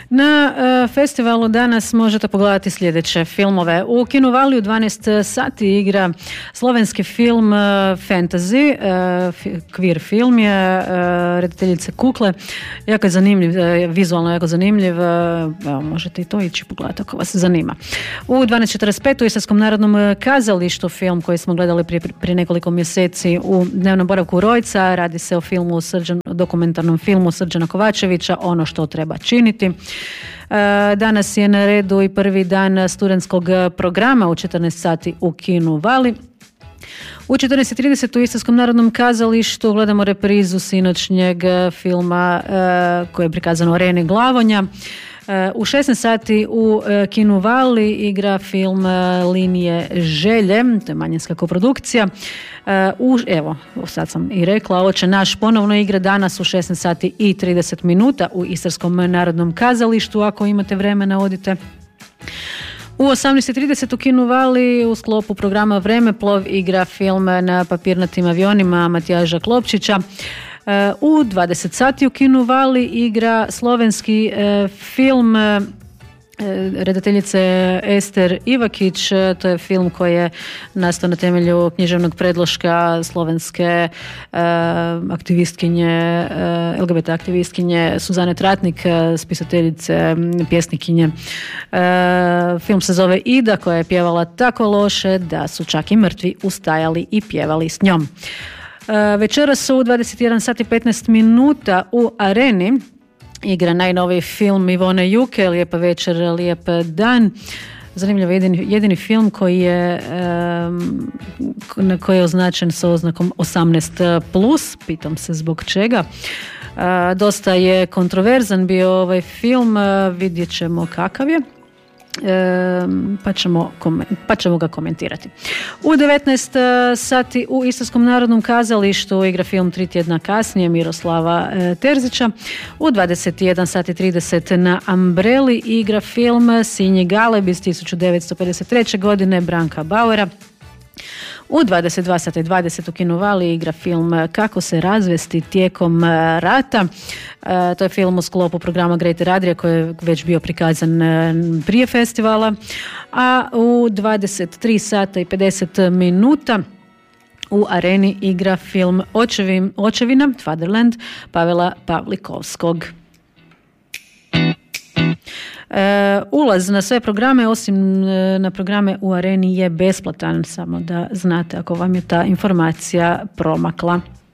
Na festivalu danas možete pogledati sljedeće filmove. U Kinu Vali u 12 sati igra slovenski film Fantasy, queer film je redateljice Kukle. Jako je zanimljiv, vizualno jako zanimljiv. Evo, možete i to ići pogledati ako vas zanima. U 12:45 u Istarskom narodnom kazalištu film koji smo gledali prije nekoliko mjeseci u dnevnom boravku Rojca. Radi se o dokumentarnom filmu Srđana Kovačevića Ono što treba činiti. Danas je na redu i prvi dan studentskog programa u 14 sati u Kinu Vali. U 14:30 u Istarskom narodnom kazalištu gledamo reprizu sinoćnjeg filma koji je prikazano u Areni Glavonja. U 16 sati u Kinu Vali igra film Linije želje, to je manjinska koprodukcija. Evo, sad sam i rekla, Oče naš ponovno igra danas u 16 sati i 30 minuta u Istarskom narodnom kazalištu. Ako imate vremena, odite. U 18:30 u Kinu Vali u sklopu programa Vremeplov igra film Na papirnatim avionima Matijaža Klopčića. U 20 sati u Kinu Vali igra slovenski film redateljice Ester Ivakić. To je film koji je nastao na temelju književnog predloška slovenske aktivistkinje, LGBT aktivistkinje Suzane Tratnik, spisateljice, pjesnikinje. Film se zove Ida, koja je pjevala tako loše da su čak i mrtvi ustajali i pjevali s njom. Večeras su u 21 sati 15 minuta u Areni igra najnoviji film Ivone Juke, Lijepa večer, lijep dan. Zanimljivo, jedini film koji je označen sa oznakom 18+, pitam se zbog čega. Dosta je kontroverzan bio ovaj film, vidjet ćemo kakav je. Pa ćemo ga komentirati. U 19 sati u Istarskom narodnom kazalištu igra film 3 tjedna kasnije Miroslava Terzića. U 21 sati 30 na Umbrelli igra film Sinji Galeb iz 1953. godine Branka Bauera. U 22 sata i 20 u Kinu Vali igra film Kako se razvesti tijekom rata. To je film u sklopu programa Greater Adria koji je već bio prikazan prije festivala. A u 23 sata i 50 minuta u Areni igra film Očevina, Fatherland, Pavela Pavlikovskog. Ulaz na sve programe osim na programe u Areni je besplatan, samo da znate ako vam je ta informacija promakla.